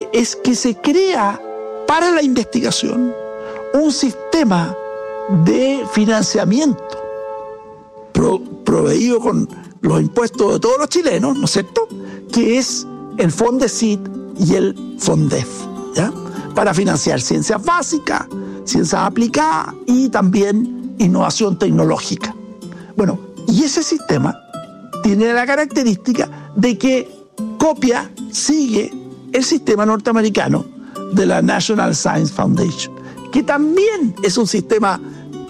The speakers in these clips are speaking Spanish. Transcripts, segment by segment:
es que se crea para la investigación un sistema de financiamiento proveído con los impuestos de todos los chilenos, ¿no es cierto?, que es el Fondesit y el Fondef, ¿ya?, para financiar ciencias básicas, ciencias aplicadas y también innovación tecnológica. Bueno, y ese sistema tiene la característica de que sigue el sistema norteamericano de la National Science Foundation, que también es un sistema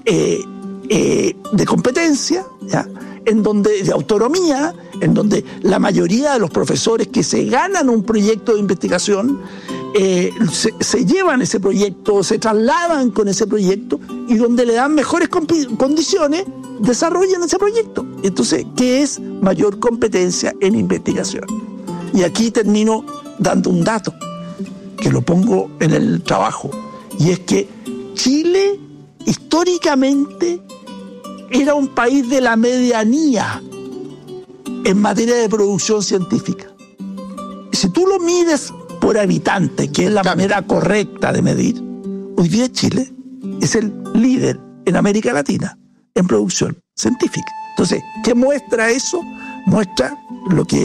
de competencia, ¿ya?, de autonomía, en donde la mayoría de los profesores que se ganan un proyecto de investigación se llevan ese proyecto, se trasladan con ese proyecto y donde le dan mejores condiciones, desarrollan ese proyecto. Entonces, ¿qué es mayor competencia en investigación? Y aquí termino dando un dato, que lo pongo en el trabajo, y es que Chile históricamente era un país de la medianía en materia de producción científica. Si tú lo mides por habitante, que es la manera correcta de medir, hoy día Chile es el líder en América Latina en producción científica. Entonces, ¿qué muestra eso? Muestra lo que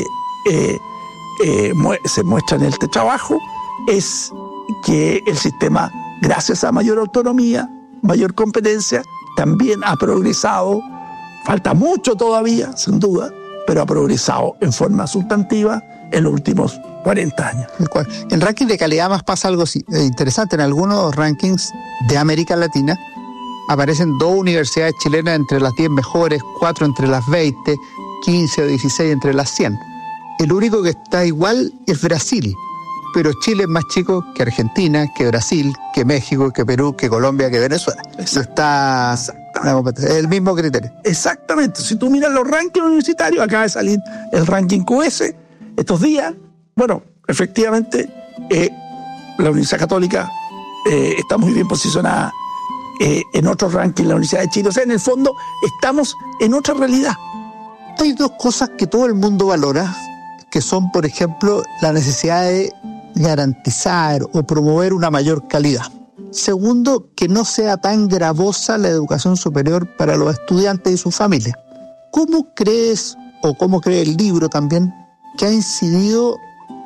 se muestra en el trabajo, es que el sistema, gracias a mayor autonomía, mayor competencia, también ha progresado. Falta mucho todavía, sin duda, pero ha progresado en forma sustantiva en los últimos 40 años. En ranking de calidad más pasa algo interesante. En algunos rankings de América Latina aparecen 2 universidades chilenas entre las 10 mejores, 4 entre las 20, 15 o 16 entre las 100. El único que está igual es Brasil, pero Chile es más chico que Argentina, que Brasil, que México, que Perú, que Colombia, que Venezuela. Eso está... Es el mismo criterio. Exactamente. Si tú miras los rankings universitarios, acaba de salir el ranking QS estos días. Bueno, efectivamente, la Universidad Católica está muy bien posicionada en otros rankings, la Universidad de Chile. O sea, en el fondo, estamos en otra realidad. Hay 2 cosas que todo el mundo valora, que son, por ejemplo, la necesidad de garantizar o promover una mayor calidad. Segundo, que no sea tan gravosa la educación superior para los estudiantes y sus familias. ¿Cómo crees, o cómo cree el libro también, que ha incidido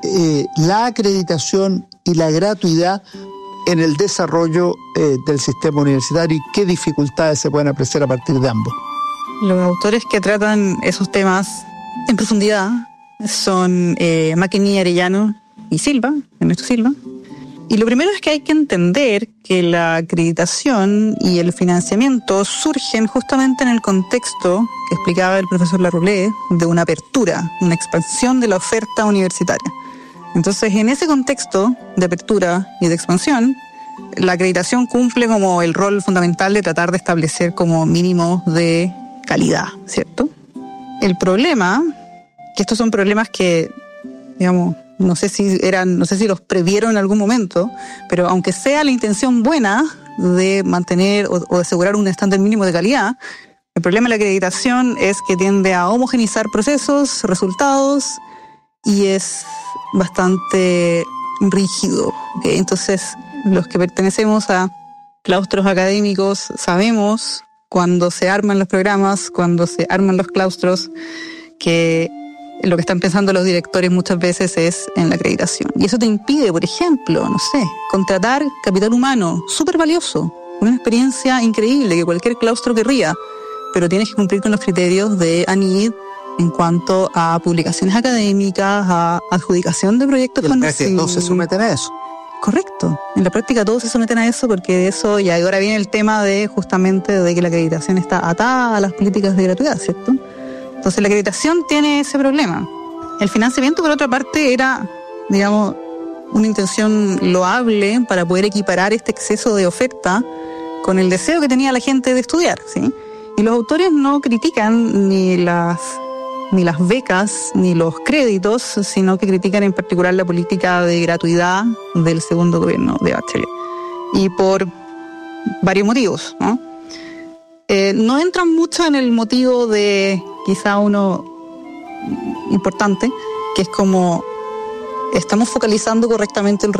la acreditación y la gratuidad en el desarrollo del sistema universitario y qué dificultades se pueden apreciar a partir de ambos? Los autores que tratan esos temas en profundidad son McKinney, Arellano y Silva, Ernesto Silva. Y lo primero es que hay que entender que la acreditación y el financiamiento surgen justamente en el contexto que explicaba el profesor Larroulé de una apertura, una expansión de la oferta universitaria. Entonces, en ese contexto de apertura y de expansión, la acreditación cumple como el rol fundamental de tratar de establecer como mínimos de calidad, ¿cierto? El problema, que estos son problemas que, digamos, no sé si los previeron en algún momento, pero aunque sea la intención buena de mantener o de asegurar un estándar mínimo de calidad, el problema de la acreditación es que tiende a homogeneizar procesos, resultados, y es bastante rígido, ¿okay? Entonces, los que pertenecemos a claustros académicos sabemos cuando se arman los programas, cuando se arman los claustros, que lo que están pensando los directores muchas veces es en la acreditación. Y eso te impide, por ejemplo, contratar capital humano, súper valioso, una experiencia increíble que cualquier claustro querría, pero tienes que cumplir con los criterios de ANID en cuanto a publicaciones académicas, a adjudicación de proyectos conocidos. Todos se someten a eso. Correcto. En la práctica todos se someten a eso porque de eso, y ahora viene el tema de justamente de que la acreditación está atada a las políticas de gratuidad, ¿cierto? Entonces la acreditación tiene ese problema. El financiamiento, por otra parte, era, digamos, una intención loable para poder equiparar este exceso de oferta con el deseo que tenía la gente de estudiar, ¿sí? Y los autores no critican ni las becas ni los créditos, sino que critican en particular la política de gratuidad del segundo gobierno de Bachelet. Y por varios motivos, ¿no? No entran mucho en el motivo de quizá uno importante, que es como estamos focalizando correctamente el